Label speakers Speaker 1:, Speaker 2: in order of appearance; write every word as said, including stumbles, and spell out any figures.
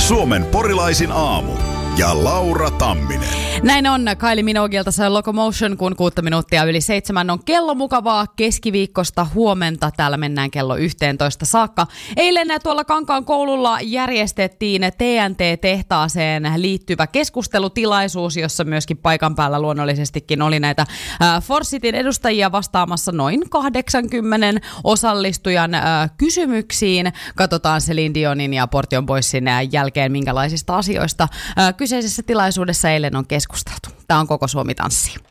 Speaker 1: Suomen porilaisin aamu ja Laura Tamminen.
Speaker 2: Näin on. Kylie Minoguelta sai Locomotion, kun kuutta minuuttia yli seitsemän on kello. Mukavaa keskiviikkosta huomenta. Täällä mennään kello yhteentoista saakka. Eilen tuolla Kankaan koululla järjestettiin T N T-tehtaaseen liittyvä keskustelutilaisuus, jossa myöskin paikan päällä luonnollisestikin oli näitä äh, Forsitin edustajia vastaamassa noin kahdeksankymmentä osallistujan äh, kysymyksiin. Katsotaan Celine Dionin ja Portion Boysin jälkeen, minkälaisista asioista äh, kyseisessä tilaisuudessa eilen on keskusteltu. Tämä on Koko Suomi tanssii.